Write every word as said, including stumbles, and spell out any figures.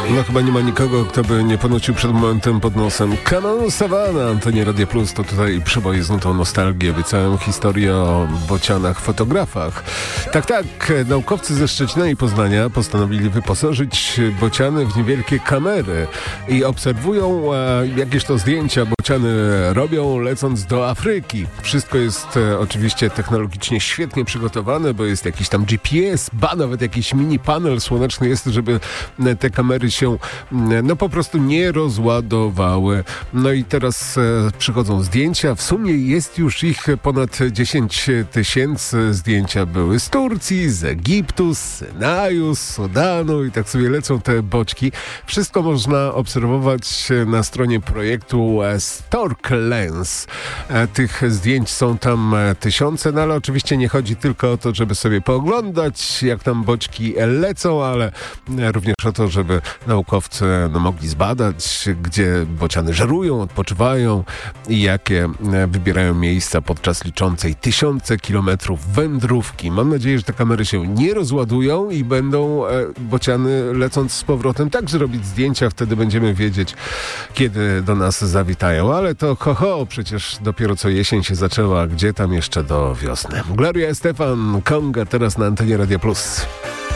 No chyba nie ma nikogo, kto by nie ponucił przed momentem pod nosem Kanon Savana, Antenie Radio Plus. To tutaj przeboje z nutą nostalgii, obiecałem historię o bocianach fotografach. Tak, tak, naukowcy ze Szczecina i Poznania postanowili wyposażyć bociany w niewielkie kamery i obserwują, e, jakież to zdjęcia bociany robią, lecąc do Afryki. Wszystko jest e, oczywiście technologicznie świetnie przygotowane, bo jest jakiś tam G P S, ba, nawet jakiś mini panel słoneczny jest, żeby te kamery się no po prostu nie rozładowały. No i teraz e, przychodzą zdjęcia. W sumie jest już ich ponad dziesięć tysięcy. Zdjęcia były z Turcji, z Egiptu, z Synaju, z Sudanu i tak sobie lecą te boczki. Wszystko można obserwować na stronie projektu Stork Lens. E, tych zdjęć są tam tysiące, no ale oczywiście nie chodzi tylko o to, żeby sobie pooglądać, jak tam boczki lecą, ale również o to, żeby naukowcy no, mogli zbadać, gdzie bociany żerują, odpoczywają i jakie wybierają miejsca podczas liczącej tysiące kilometrów wędrówki. Mam nadzieję, że te kamery się nie rozładują i będą e, bociany lecąc z powrotem także robić zdjęcia. Wtedy będziemy wiedzieć, kiedy do nas zawitają. Ale to ho, ho, przecież dopiero co jesień się zaczęła, gdzie tam jeszcze do wiosny. Gloria Estefan, Conga, teraz na Antenie Radio Plus.